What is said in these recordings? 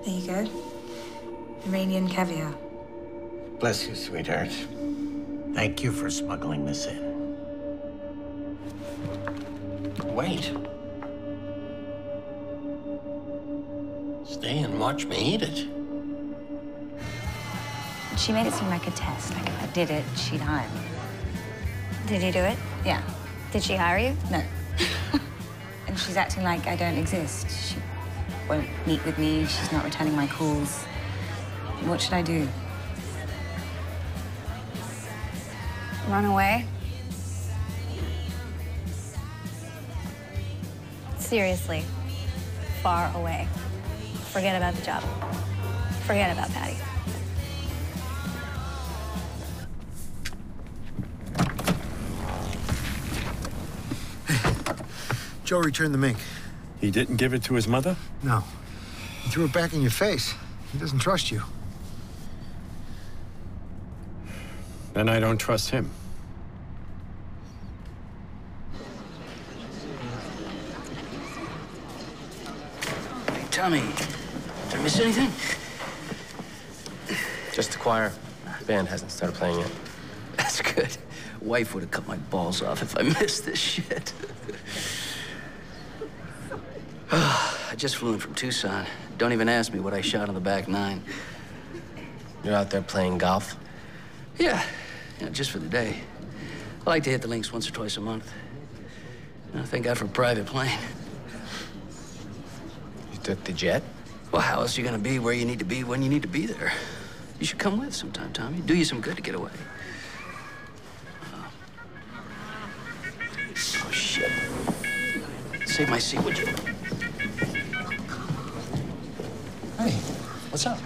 There you go. Iranian caviar. Bless you, sweetheart. Thank you for smuggling this in. Wait. Stay and watch me eat it. She made it seem like a test, like if I did it, she'd hire me. Did you do it? Yeah. Did she hire you? No. And she's acting like I don't exist. She won't meet with me. She's not returning my calls. What should I do? Run away? Seriously, far away. Forget about the job. Forget about Patty. Joe returned the mink. He didn't give it to his mother? No. He threw it back in your face. He doesn't trust you. Then I don't trust him. Hey, Tommy, did I miss anything? Just the choir. The band hasn't started playing yet. That's good. Wife would have cut my balls off if I missed this shit. I just flew in from Tucson. Don't even ask me what I shot on the back nine. You're out there playing golf? Yeah, just for the day. I like to hit the links once or twice a month. Thank God for a private plane. You took the jet? Well, how else are you gonna be where you need to be when you need to be there? You should come with sometime, Tommy. Do you some good to get away. Oh, shit. Save my seat, would you? Hey, what's up?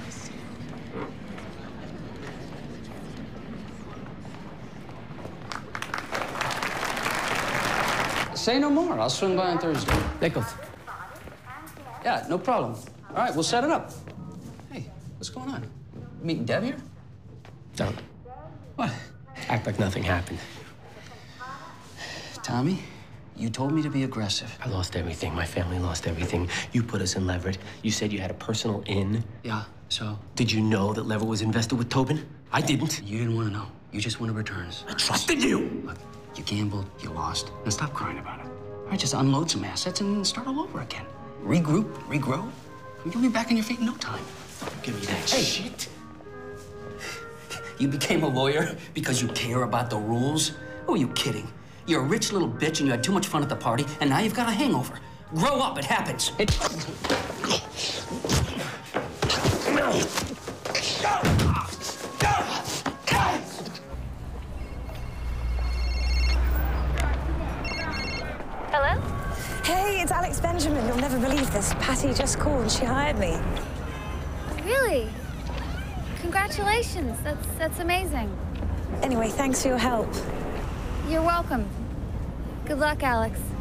Say no more. I'll swing by on Thursday. Nichols. Yeah, no problem. All right, we'll set it up. Hey, what's going on? Meeting Deb here? Don't. What? Act like nothing happened. Tommy, you told me to be aggressive. I lost everything. My family lost everything. You put us in Leverett. You said you had a personal in. Yeah, so? Did you know that Leverett was invested with Tobin? I didn't. You didn't want to know. You just wanted returns. I trusted you. Look, you gambled, you lost. Now stop crying about it. All right, just unload some assets and start all over again. Regroup, regrow. You'll be back on your feet in no time. Give me that shit. You became a lawyer because you care about the rules? Who are you kidding? You're a rich little bitch and you had too much fun at the party, and now you've got a hangover. Grow up, it happens. Hello? Hey, it's Alex Benjamin. You'll never believe this. Patty just called. She hired me. Really? Congratulations. That's amazing. Anyway, thanks for your help. You're welcome. Good luck, Alex.